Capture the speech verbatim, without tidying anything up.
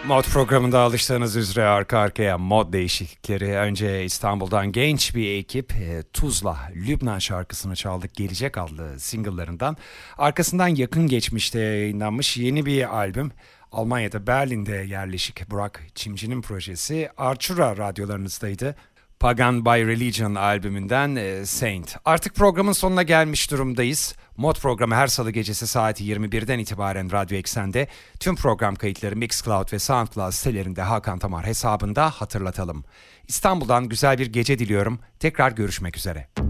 Mod programında alıştığınız üzere arka arkaya mod değişiklikleri. Önce İstanbul'dan genç bir ekip e, Tuzla, Lübnan şarkısını çaldık Gelecek adlı single'larından. Arkasından yakın geçmişte yayınlanmış yeni bir albüm. Almanya'da Berlin'de yerleşik Burak Çimci'nin projesi Artura radyolarınızdaydı. Pagan by Religion albümünden e, Saint. Artık programın sonuna gelmiş durumdayız. Mod programı her salı gecesi saat yirmi birden itibaren Radyo Eksen'de. Tüm program kayıtları Mixcloud ve Soundcloud sitelerinde Hakan Tamar hesabında hatırlatalım. İstanbul'dan güzel bir gece diliyorum. Tekrar görüşmek üzere.